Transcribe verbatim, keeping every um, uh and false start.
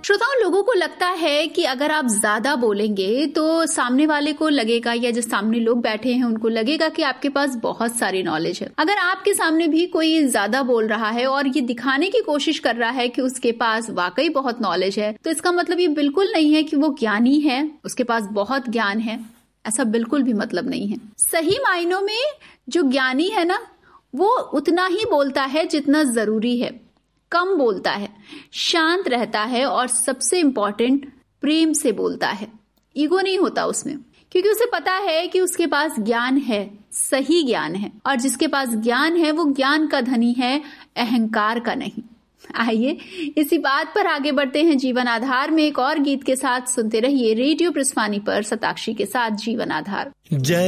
श्रोताओं, लोगों को लगता है कि अगर आप ज्यादा बोलेंगे तो सामने वाले को लगेगा, या जो सामने लोग बैठे हैं उनको लगेगा कि आपके पास बहुत सारी नॉलेज है। अगर आपके सामने भी कोई ज्यादा बोल रहा है और ये दिखाने की कोशिश कर रहा है कि उसके पास वाकई बहुत नॉलेज है, तो इसका मतलब ये बिल्कुल नहीं है कि वो ज्ञानी है, उसके पास बहुत ज्ञान है। ऐसा बिल्कुल भी मतलब नहीं है। सही मायनों में जो ज्ञानी है ना, वो उतना ही बोलता है जितना जरूरी है, कम बोलता है, शांत रहता है और सबसे इंपॉर्टेंट प्रेम से बोलता है। ईगो नहीं होता उसमें, क्योंकि उसे पता है कि उसके पास ज्ञान है, सही ज्ञान है, और जिसके पास ज्ञान है वो ज्ञान का धनी है, अहंकार का नहीं। आइए इसी बात पर आगे बढ़ते हैं जीवन आधार में एक और गीत के साथ। सुनते रहिए रेडियो प्रस्वानी पर सताक्षी के साथ जीवन आधार। जय